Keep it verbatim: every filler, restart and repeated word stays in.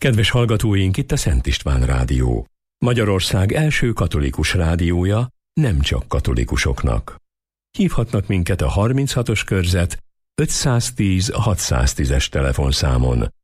Kedves hallgatóink, itt a Szent István Rádió. Magyarország első katolikus rádiója, nem csak katolikusoknak. Hívhatnak minket a harminchatos körzet ötszáztíz hatszáztízes telefonszámon,